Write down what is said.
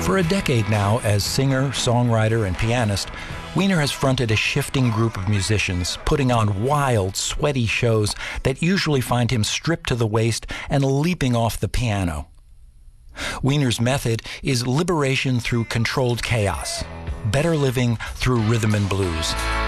For a decade now, as singer, songwriter, and pianist, Weiner has fronted a shifting group of musicians, putting on wild, sweaty shows that usually find him stripped to the waist and leaping off the piano. Weiner's method is liberation through controlled chaos, better living through rhythm and blues.